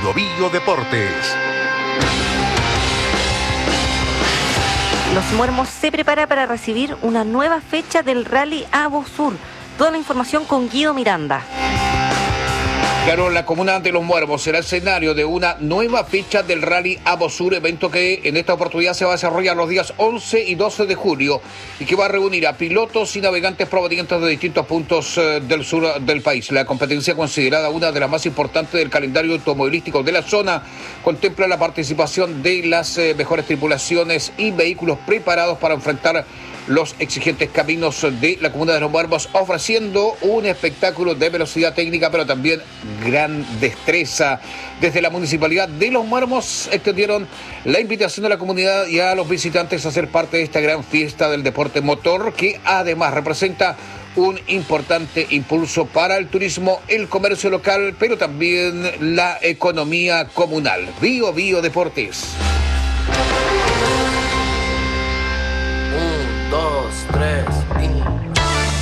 Bio Bio Deportes. Los Muermos se prepara para recibir una nueva fecha del Rally Abosur. Toda la información con Guido Miranda. Claro, la comuna de Los Muermos será escenario de una nueva fecha del Rally Abosur, evento que en esta oportunidad se va a desarrollar los días 11 y 12 de julio y que va a reunir a pilotos y navegantes provenientes de distintos puntos del sur del país. La competencia, considerada una de las más importantes del calendario automovilístico de la zona, contempla la participación de las mejores tripulaciones y vehículos preparados para enfrentar los exigentes caminos de la comuna de Los Muermos, ofreciendo un espectáculo de velocidad técnica, pero también gran destreza. Desde la Municipalidad de Los Muermos extendieron la invitación a la comunidad y a los visitantes a ser parte de esta gran fiesta del deporte motor, que además representa un importante impulso para el turismo, el comercio local, pero también la economía comunal. Bio Bio Deportes.